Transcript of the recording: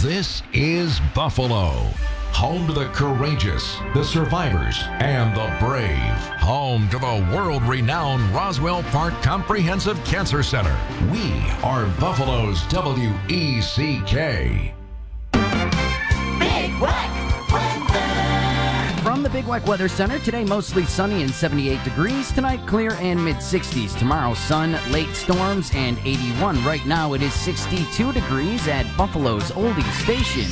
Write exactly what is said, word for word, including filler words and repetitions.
This is Buffalo, home to the courageous, the survivors, and the brave. Home to the world-renowned Roswell Park Comprehensive Cancer Center. We are Buffalo's W E C K. Big Wack Weather! From the Big Wack Weather Center, today mostly sunny and seventy-eight degrees. Tonight clear and mid sixties. Tomorrow sun, late storms, and eighty-one. Right now it is sixty-two degrees at Buffalo's Oldie Station.